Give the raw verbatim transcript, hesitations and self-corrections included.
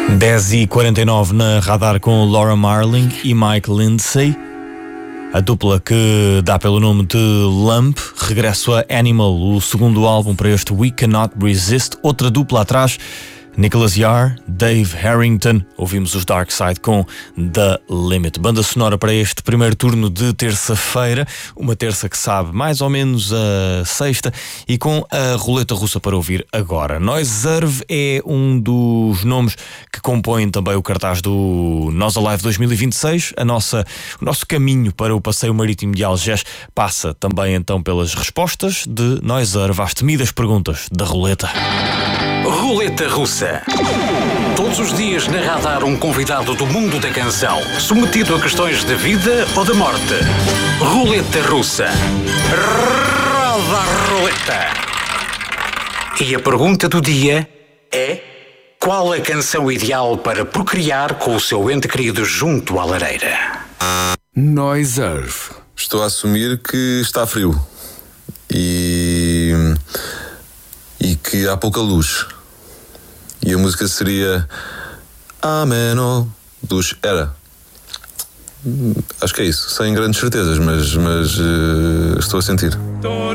dez e quarenta e nove na Radar com Laura Marling e Mike Lindsay. A dupla que dá pelo nome de Lump, regresso a Animal, o segundo álbum para este We Cannot Resist. Outra dupla atrás, Nicholas Yar, Dave Harrington. Ouvimos os Dark Side com The Limit. Banda sonora para este primeiro turno de terça-feira, uma terça que sabe mais ou menos a sexta, e com a roleta russa para ouvir agora. Noiserve é um dos nomes que compõem também o cartaz do Nós Alive dois mil e vinte e seis. A nossa, o nosso caminho para o passeio marítimo de Algés passa também então pelas respostas de Noiserve às temidas perguntas da roleta. Roleta Russa. Todos os dias na Radar um convidado do mundo da canção, submetido a questões de vida ou de morte. Roleta Russa. Roda a roleta. E a pergunta do dia é: qual a canção ideal para procriar com o seu ente querido junto à lareira? Noiserve. Estou a assumir que está frio e, e que há pouca luz. E a música seria Ameno dos Era. Acho que é isso, sem grandes certezas, mas, mas uh, estou a sentir.